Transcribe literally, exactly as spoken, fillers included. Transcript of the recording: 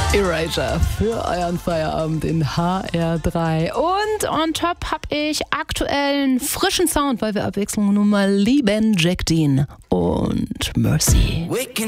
Erasure für euren Feierabend in H R drei. Und on top habe ich aktuellen frischen Sound, weil wir Abwechslung nun mal lieben. Jack Dean und Mercy.